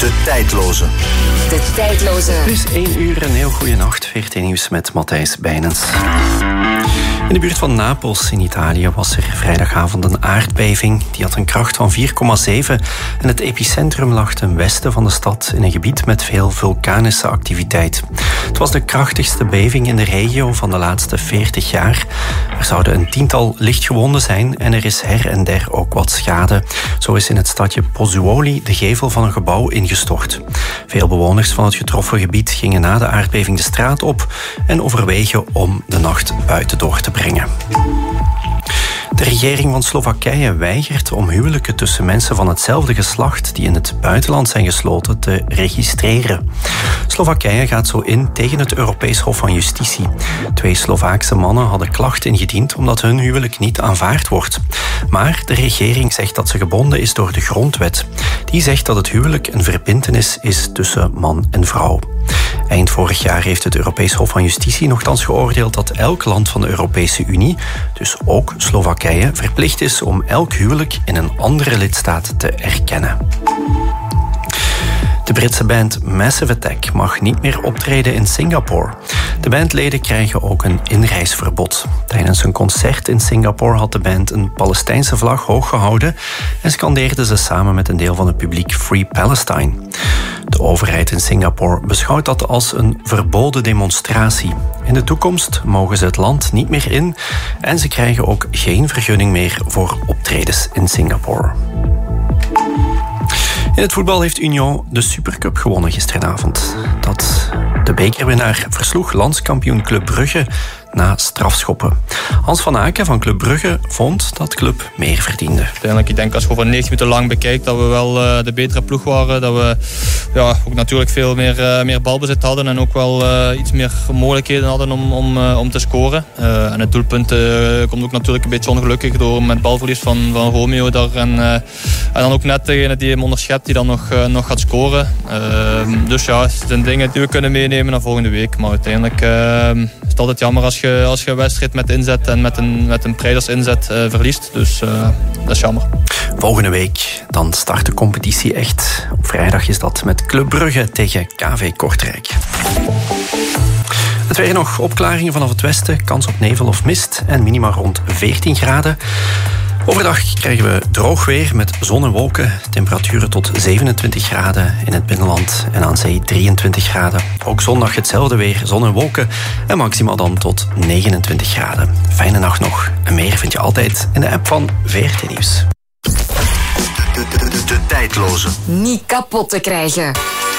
De tijdloze. De tijdloze. Het is 1 uur, een heel goede nacht. VRT Nieuws met Matthijs Bijnens. In de buurt van Napels in Italië was er vrijdagavond een aardbeving. Die had een kracht van 4,7 en het epicentrum lag ten westen van de stad in een gebied met veel vulkanische activiteit. Het was de krachtigste beving in de regio van de laatste 40 jaar. Er zouden een 10-tal lichtgewonden zijn en er is her en der ook wat schade. Zo is in het stadje Pozzuoli de gevel van een gebouw ingestort. Veel bewoners van het getroffen gebied gingen na de aardbeving de straat op en overwegen om de nacht buiten door te brengen. De regering van Slowakije weigert om huwelijken tussen mensen van hetzelfde geslacht die in het buitenland zijn gesloten te registreren. Slowakije gaat zo in tegen het Europees Hof van Justitie. 2 Slovaakse mannen hadden klachten ingediend omdat hun huwelijk niet aanvaard wordt. Maar de regering zegt dat ze gebonden is door de grondwet. Die zegt dat het huwelijk een verbintenis is tussen man en vrouw. Eind vorig jaar heeft het Europees Hof van Justitie nochtans geoordeeld dat elk land van de Europese Unie, dus ook Slowakije, verplicht is om elk huwelijk in een andere lidstaat te erkennen. De Britse band Massive Attack mag niet meer optreden in Singapore. De bandleden krijgen ook een inreisverbod. Tijdens een concert in Singapore had de band een Palestijnse vlag hoog gehouden en scandeerden ze samen met een deel van het publiek Free Palestine. De overheid in Singapore beschouwt dat als een verboden demonstratie. In de toekomst mogen ze het land niet meer in en ze krijgen ook geen vergunning meer voor optredens in Singapore. In het voetbal heeft Union de Supercup gewonnen gisteravond. De bekerwinnaar versloeg landskampioen Club Brugge na strafschoppen. Hans van Aken van Club Brugge vond dat Club meer verdiende. Uiteindelijk, ik denk als je over 90 minuten lang bekijkt dat we wel de betere ploeg waren. Dat we ook natuurlijk veel meer balbezit hadden en ook wel iets meer mogelijkheden hadden om te scoren. En het doelpunt komt ook natuurlijk een beetje ongelukkig door met balverlies van Romeo daar. En dan ook net degene die hem onderschept die dan nog gaat scoren. Dus ja, het zijn dingen die we kunnen meenemen naar volgende week. Maar uiteindelijk is het altijd jammer als je een wedstrijd met inzet en met een prijdersinzet verliest. Dus dat is jammer. Volgende week dan start de competitie echt. Op vrijdag is dat met Club Brugge tegen KV Kortrijk. Het weer nog opklaringen vanaf het westen. Kans op nevel of mist en minima rond 14 graden. Overdag krijgen we droog weer met zon en wolken. Temperaturen tot 27 graden in het binnenland en aan zee 23 graden. Ook zondag hetzelfde weer, zon en wolken en maximaal dan tot 29 graden. Fijne nacht nog. En meer vind je altijd in de app van VRT Nieuws. De tijdloze. Niet kapot te krijgen.